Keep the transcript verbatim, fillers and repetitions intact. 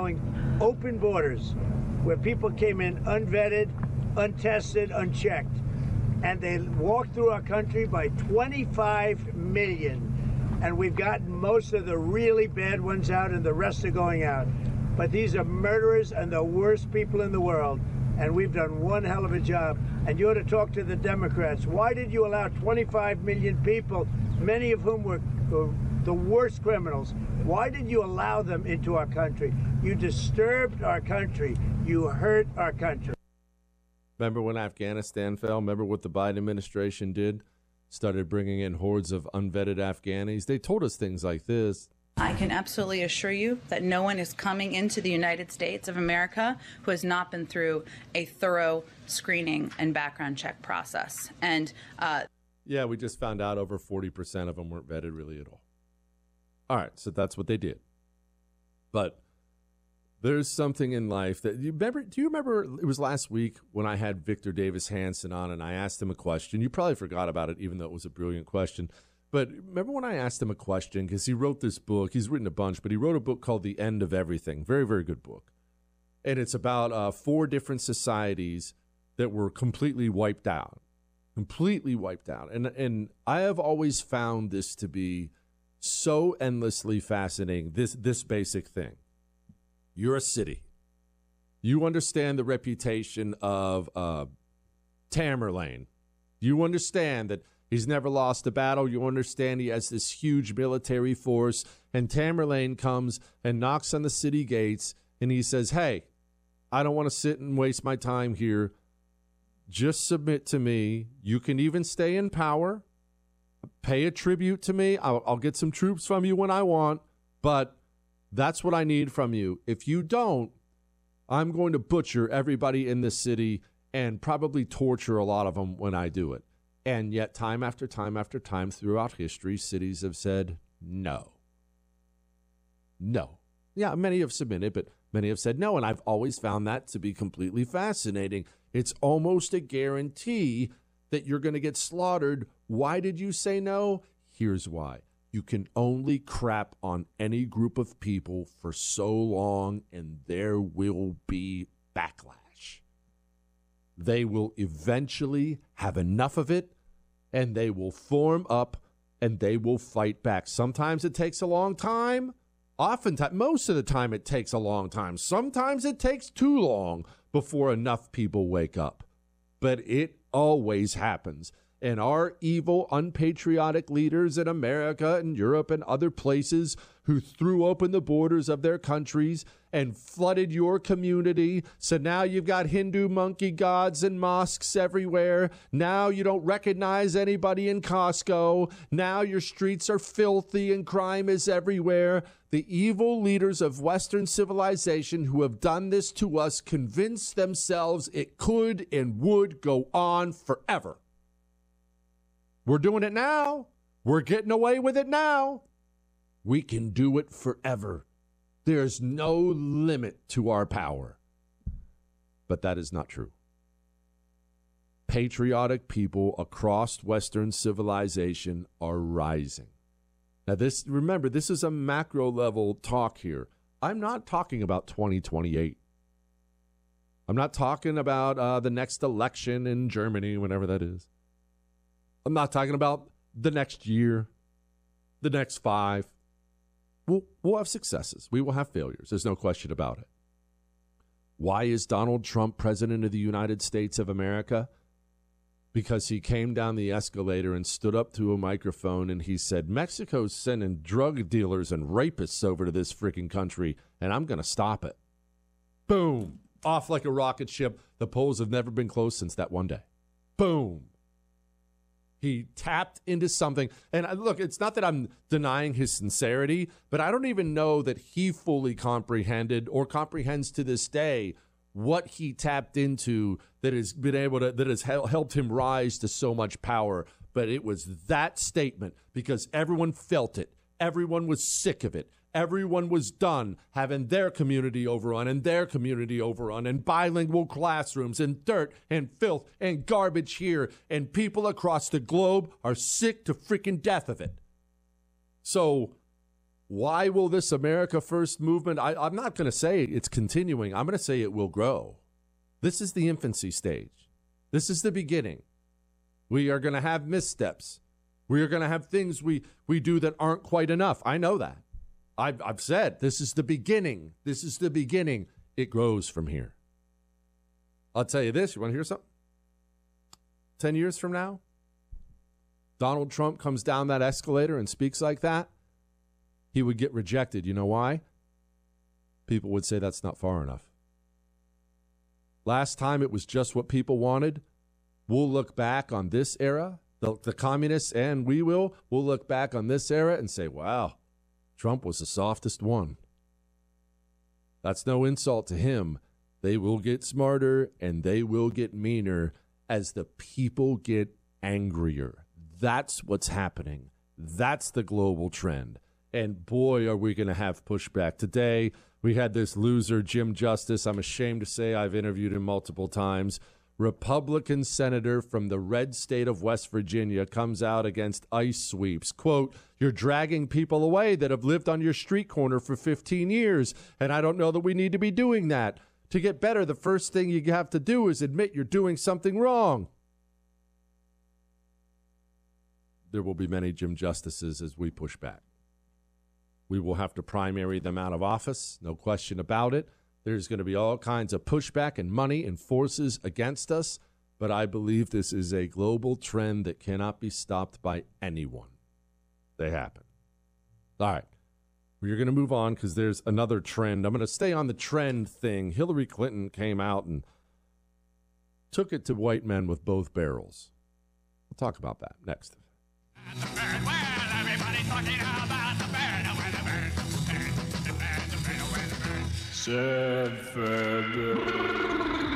allowing open borders where people came in unvetted, untested, unchecked. And they walked through our country by twenty-five million. And we've gotten most of the really bad ones out and the rest are going out. But these are murderers and the worst people in the world. And we've done one hell of a job. And you ought to talk to the Democrats. Why did you allow twenty-five million people, many of whom were, were the worst criminals? Why did you allow them into our country? You disturbed our country. You hurt our country. Remember when Afghanistan fell? Remember what the Biden administration did? Started bringing in hordes of unvetted Afghanis. They told us things like this. I can absolutely assure you that no one is coming into the United States of America who has not been through a thorough screening and background check process. And uh, yeah, we just found out over forty percent of them weren't vetted really at all. All right, so that's what they did. But there's something in life that you remember. Do you remember it was last week when I had Victor Davis Hanson on and I asked him a question? You probably forgot about it, even though it was a brilliant question. But remember when I asked him a question, because he wrote this book. He's written a bunch, but he wrote a book called The End of Everything. Very, very good book. And it's about uh, four different societies that were completely wiped out, completely wiped out. And, and I have always found this to be so endlessly fascinating, this, this basic thing. You're a city. You understand the reputation of uh, Tamerlane. You understand that he's never lost a battle. You understand he has this huge military force. And Tamerlane comes and knocks on the city gates, and he says, hey, I don't want to sit and waste my time here. Just submit to me. You can even stay in power. Pay a tribute to me. I'll, I'll get some troops from you when I want, but that's what I need from you. If you don't, I'm going to butcher everybody in this city and probably torture a lot of them when I do it. And yet time after time after time throughout history, cities have said no. No. Yeah, many have submitted, but many have said no. And I've always found that to be completely fascinating. It's almost a guarantee that you're going to get slaughtered. Why did you say no? Here's why. You can only crap on any group of people for so long, and there will be backlash. They will eventually have enough of it, and they will form up, and they will fight back. Sometimes it takes a long time. Oftentimes, most of the time it takes a long time. Sometimes it takes too long before enough people wake up. But it always happens. And our evil, unpatriotic leaders in America and Europe and other places who threw open the borders of their countries and flooded your community. So now you've got Hindu monkey gods and mosques everywhere. Now you don't recognize anybody in Costco. Now your streets are filthy and crime is everywhere. The evil leaders of Western civilization who have done this to us convinced themselves it could and would go on forever. We're doing it now. We're getting away with it now. We can do it forever. There's no limit to our power. But that is not true. Patriotic people across Western civilization are rising. Now, this, remember, this is a macro level talk here. I'm not talking about twenty twenty-eight. I'm not talking about uh, the next election in Germany, whenever that is. I'm not talking about the next year, the next five. We'll, we'll have successes. We will have failures. There's no question about it. Why is Donald Trump president of the United States of America? Because he came down the escalator and stood up to a microphone and he said, Mexico's sending drug dealers and rapists over to this freaking country, and I'm going to stop it. Boom. Off like a rocket ship. The polls have never been close since that one day. Boom. He tapped into something. And look, it's not that I'm denying his sincerity, but I don't even know that he fully comprehended or comprehends to this day what he tapped into that has been able to, that has helped him rise to so much power. But it was that statement because everyone felt it. Everyone was sick of it. Everyone was done having their community overrun and their community overrun and bilingual classrooms and dirt and filth and garbage here. And people across the globe are sick to freaking death of it. So Why will this America First movement, I, I'm not going to say it's continuing. I'm going to say it will grow. This is the infancy stage. This is the beginning. We are going to have missteps. We are going to have things we, we do that aren't quite enough. I know that. I've, I've said this is the beginning. This is the beginning. It grows from here. I'll tell you this. You want to hear something? Ten years from now, Donald Trump comes down that escalator and speaks like that, he would get rejected. You know why? People would say that's not far enough. Last time it was just what people wanted. We'll look back on this era, the, the communists and we will, we'll look back on this era and say, wow, Trump was the softest one. That's no insult to him. They will get smarter and they will get meaner as the people get angrier. That's what's happening. That's the global trend. And boy, are we going to have pushback. Today, we had this loser, Jim Justice. I'm ashamed to say I've interviewed him multiple times. Republican senator from the red state of West Virginia comes out against ICE sweeps. Quote, you're dragging people away that have lived on your street corner for fifteen years, and I don't know that we need to be doing that. To get better, the first thing you have to do is admit you're doing something wrong. There will be many Jim Justices as we push back. We will have to primary them out of office, no question about it. There's going to be all kinds of pushback and money and forces against us, but I believe this is a global trend that cannot be stopped by anyone. They happen. All right. We're going to move on because there's another trend. I'm going to stay on the trend thing. Hillary Clinton came out and took it to white men with both barrels. We'll talk about that next. The bird, well, everybody's talking about the bird. The bird, the bird, the bird, the bird, the bird. Surfer.